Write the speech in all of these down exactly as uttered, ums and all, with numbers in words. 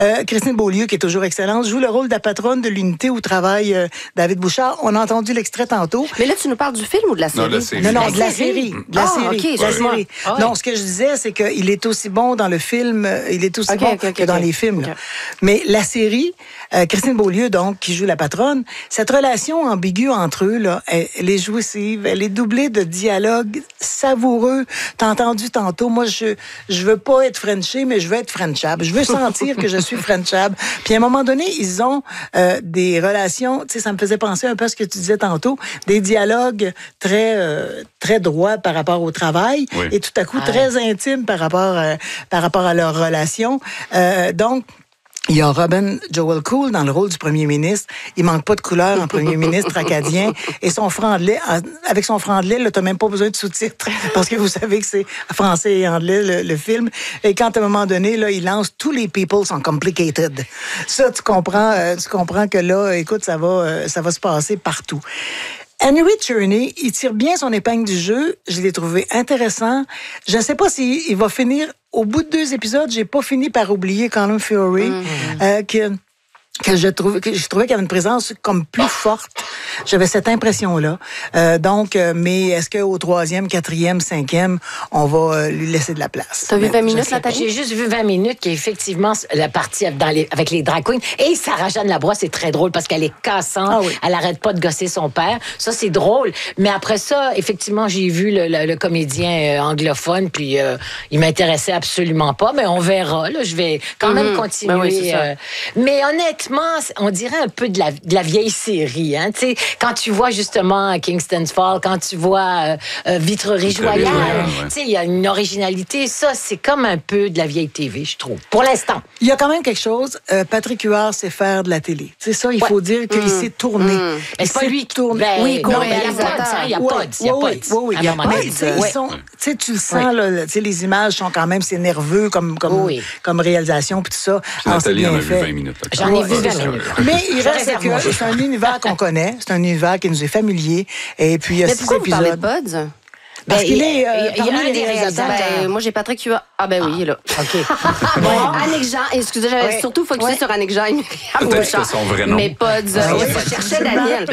Euh, Christine Beaulieu, qui est toujours excellente, joue le rôle de la patronne de l'unité où travaille euh, David Bouchard. On a entendu l'extrait tantôt. Mais là, tu nous parles du film ou de la série? Non, de la série. Non, non, La de la série. série. De la Ah, série. OK, de la excuse-moi. série. Ah, ouais. Non, ce que je disais, c'est qu'il est aussi bon dans le film, euh, il est aussi OK, bon OK, OK, que dans OK. les films. là. OK. Mais la série, euh, Christine Beaulieu, donc, qui joue la patronne, cette relation ambiguë entre eux, là, elle, elle est jouissive, elle est doublée de dialogues savoureux. T'as entendu tantôt, moi, je je veux pas être Frenché, mais je veux être Frenchable. Je veux sentir que je suis Frenchable. Puis à un moment donné, ils ont euh, des relations, tu sais, ça me faisait penser un peu à ce que tu disais tantôt, des dialogues très euh, très droits par rapport au travail Oui. et tout à coup Ah. très intimes par rapport euh, par rapport à leur relation. Euh, donc il y a Robin Joel Cool dans le rôle du premier ministre. Il manque pas de couleur en premier ministre acadien. Et son franglais, avec son franglais, là, t'as même pas besoin de sous-titres. Parce que vous savez que c'est français et anglais, le, le film. Et quand, à un moment donné, là, il lance tous les people sont complicated. Ça, tu comprends, euh, tu comprends que là, écoute, ça va, euh, ça va se passer partout. Henry Czerny, il tire bien son épingle du jeu. Je l'ai trouvé intéressant. Je ne sais pas s'il il va finir. Au bout de deux épisodes, j'ai pas fini par oublier Colin Fury, mm-hmm. euh, que que je trouvais que je trouvais qu'il y avait une présence comme plus forte. J'avais cette impression-là. Euh, donc, euh, mais est-ce qu'au troisième, quatrième, cinquième, on va euh, lui laisser de la place? T'as vu vingt Je minutes, sais pas. Nathalie? J'ai juste vu vingt minutes qui est effectivement la partie dans les, avec les drag queens. Et Sarah-Jeanne Labrosse, c'est très drôle parce qu'elle est cassante. Ah oui. Elle arrête pas de gosser son père. Ça, c'est drôle. Mais après ça, effectivement, j'ai vu le, le, le comédien euh, anglophone, puis euh, il m'intéressait absolument pas. Mais on verra. Là, je vais quand même Mhm. continuer. Ben oui, c'est ça. euh, mais honnêtement, on dirait un peu de la, de la vieille série. Hein? Tu sais, quand tu vois justement Kingston's Fall, quand tu vois euh, euh, Vitrerie-Joyal, Vitrerie-Joyal, ouais. tu sais, il y a une originalité. Ça, c'est comme un peu de la vieille T V, je trouve. Pour l'instant. Il y a quand même quelque chose. Euh, Patrick Huard sait faire de la télé. C'est ça, il Ouais. faut dire qu'il s'est tourné. Mm. Mais Il c'est pas s'est lui qui tourné. Ben, Oui, non, mais il y a co-réalisateur. pas de, hein, il y a Oui, pas de, il y a oui, pas oui, de. oui, oui. À un moment Mais donné. tu sais, Ouais. ils sont, tu sais, tu le sens, là, tu sais, les images sont quand même, c'est nerveux comme, comme, Oui. comme réalisation, puis tout ça. Puis Alors, c'est Nathalie en bien a vu fait. vingt minutes. là, quand J'en ai même. vu Ouais, vingt c'est minutes. sûr. Mais il Je reste réserve mon que jeu. c'est un univers qu'on connaît, c'est un univers qui nous est familier. Et puis, il y a Mais six pourquoi vous parlez de épisodes. Pods? Parce Ben, qu'il il- est euh, il y a- il y a parmi un les des réalisateurs. réalisateurs. Ben, moi, j'ai Patrick Huard. Ah, ben oui, il est là. OK. Bon, Annick Jean, excusez, j'avais Ouais. surtout focusé Ouais. sur Annick Jean et Myriam Peut-être que Bouchard. c'était son vrai nom. Mais Pods. euh, Ah, oui, oui. je cherchais Daniel.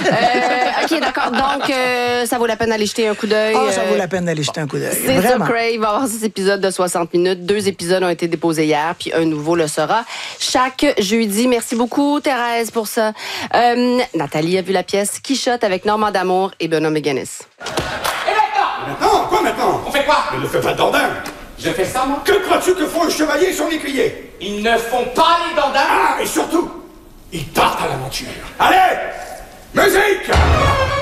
Euh, OK, d'accord. Donc, euh, ça vaut la peine d'aller jeter un coup d'œil. Ah, ça euh, vaut la peine d'aller jeter un coup d'œil. C'est ça, Vraiment. Crave va avoir six épisodes de soixante minutes. Deux épisodes ont été déposés hier, puis un nouveau le sera chaque jeudi. Merci beaucoup, Thérèse, pour ça. Euh, Nathalie a vu la pièce Quichotte avec Normand D'Amour et Benoît McGinnis. Maintenant? Quoi maintenant? On fait quoi? Mais ne fais pas de dandin! Je fais ça, moi? Que crois-tu que font un chevalier et son écuyer? Ils ne font pas les dandins. Ah, et surtout, ils partent à l'aventure. Allez! Musique!